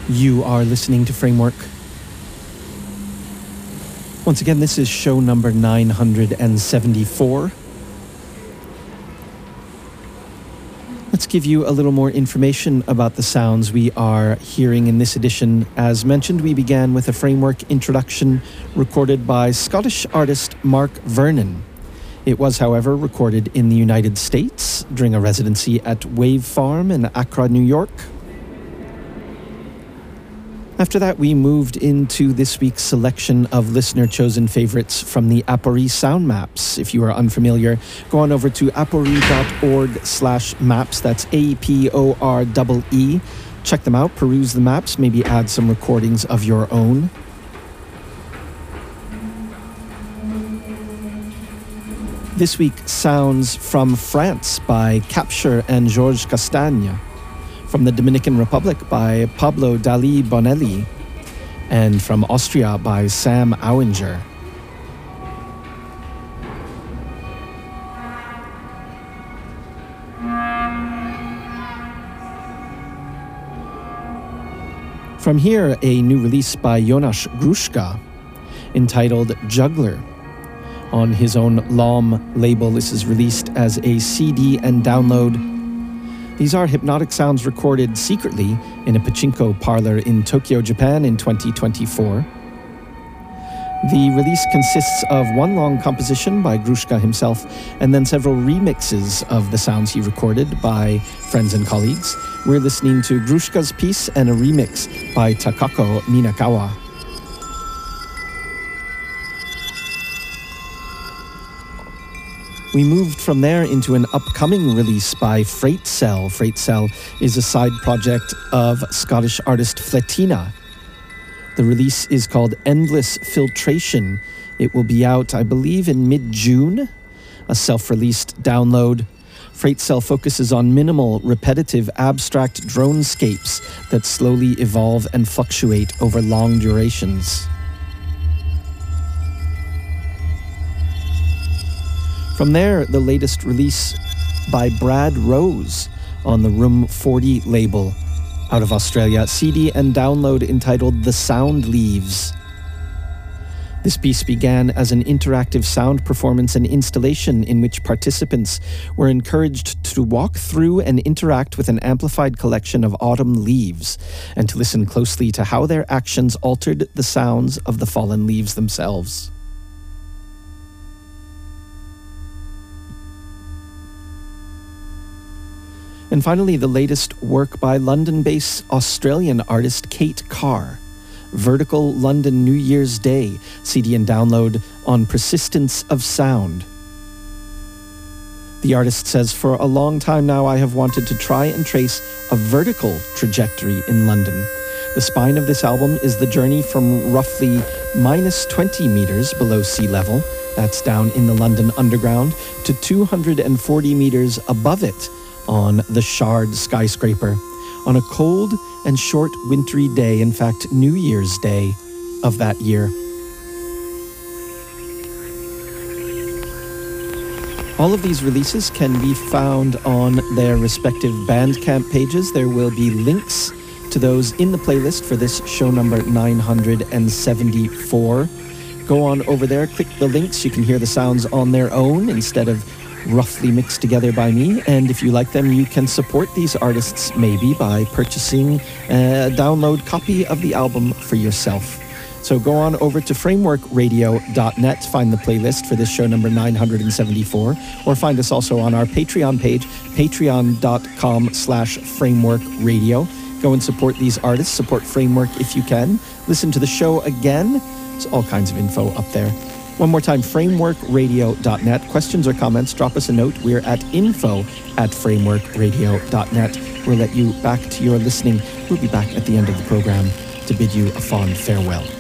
You are listening to Framework. Once again, this is show number 974. Let's give you a little more information about the sounds we are hearing in this edition. As mentioned, we began with a Framework introduction recorded by Scottish artist Mark Vernon. It was, however, recorded in the United States during a residency at Wave Farm in Accra, New York. After that, we moved into this week's selection of listener-chosen favorites from the Apori sound maps. If you are unfamiliar, go on over to apori.org/maps. That's APOREE. Check them out, peruse the maps, maybe add some recordings of your own. This week, sounds from France by Capture and Georges Castagne. From the Dominican Republic by Pablo Dali Bonelli, and from Austria by Sam Auinger. From here, a new release by Jonas Gruszka entitled Juggler. On his own LOM label, this is released as a CD and download. These are hypnotic sounds recorded secretly in a pachinko parlor in Tokyo, Japan in 2024. The release consists of one long composition by Gruszka himself and then several remixes of the sounds he recorded by friends and colleagues. We're listening to Gruszka's piece and a remix by Takako Minakawa. We moved from there into an upcoming release by Freight Cell. Freight Cell is a side project of Scottish artist Fletina. The release is called Endless Filtration. It will be out, I believe, in mid-June, a self-released download. Freight Cell focuses on minimal, repetitive, abstract dronescapes that slowly evolve and fluctuate over long durations. From there, the latest release by Brad Rose on the Room 40 label out of Australia, CD and download entitled The Sound Leaves. This piece began as an interactive sound performance and installation in which participants were encouraged to walk through and interact with an amplified collection of autumn leaves and to listen closely to how their actions altered the sounds of the fallen leaves themselves. And finally, the latest work by London-based Australian artist Kate Carr, Vertical London New Year's Day, CD and download on Persistence of Sound. The artist says, "For a long time now I have wanted to try and trace a vertical trajectory in London. The spine of this album is the journey from roughly minus 20 meters below sea level, that's down in the London Underground, to 240 meters above it, on the Shard skyscraper, on a cold and short wintry day, in fact, New Year's Day of that year." All of these releases can be found on their respective Bandcamp pages. There will be links to those in the playlist for this show number 974. Go on over there, click the links. You can hear the sounds on their own instead of roughly mixed together by me, and if you like them, you can support these artists maybe by purchasing a download copy of the album for yourself. So go on over to frameworkradio.net, find the playlist for this show number 974, or find us also on our Patreon page, patreon.com/frameworkradio. Go and support these artists, support Framework if you can. Listen to the show again. There's all kinds of info up there. One more time, frameworkradio.net. Questions or comments, drop us a note. We're at info@frameworkradio.net. We'll let you back to your listening. We'll be back at the end of the program to bid you a fond farewell.